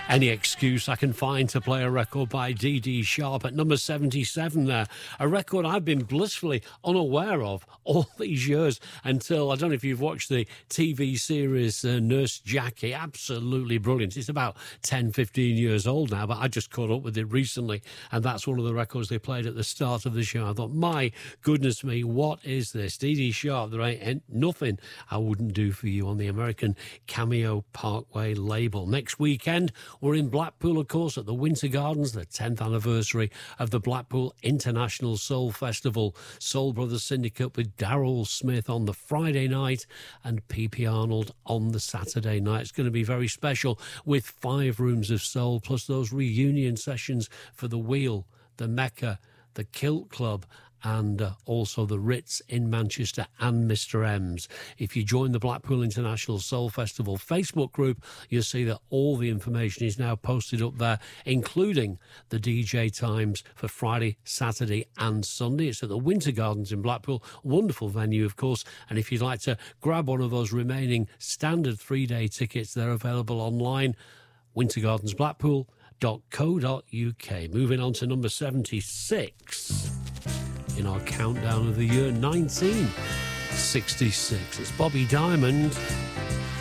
Any excuse I can find to play a record by Dee Dee Sharp at number 77 there. A record I've been blissfully unaware of all these years until, I don't know if you've watched the TV series Nurse Jackie. Absolutely brilliant. It's about 10, 15 years old now, but I just caught up with it recently, and that's one of the records they played at the start of the show. I thought, my goodness me, what is this? Dee Dee Sharp, there ain't nothing I wouldn't do for you on the American Cameo Parkway label. Next weekend, we're in Blackpool, of course, at the Winter Gardens, the 10th anniversary of the Blackpool International Soul Festival. Soul Brothers Syndicate with Daryl Smith on the Friday night and P.P. Arnold on the Saturday night. It's going to be very special with 5 Rooms of Soul, plus those reunion sessions for the Wheel, the Mecca, the Kilt Club, and also the Ritz in Manchester and Mr. M's. If you join the Blackpool International Soul Festival Facebook group, you'll see that all the information is now posted up there, including the DJ times for Friday, Saturday and Sunday. It's at the Winter Gardens in Blackpool. Wonderful venue, of course. And if you'd like to grab one of those remaining standard 3-day tickets, they're available online, wintergardensblackpool.co.uk. Moving on to number 76 in our countdown of the year 1966. It's Bobby Diamond